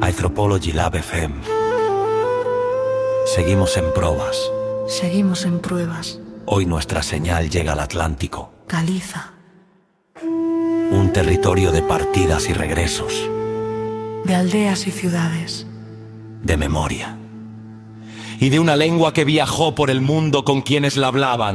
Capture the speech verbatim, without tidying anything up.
Anthropology Lab F M. Seguimos en probas. Seguimos en pruebas. Hoy nuestra señal llega al Atlántico. Caliza. Un territorio de partidas y regresos. De aldeas y ciudades. De memoria. Y de una lengua que viajó por el mundo con quienes la hablaban.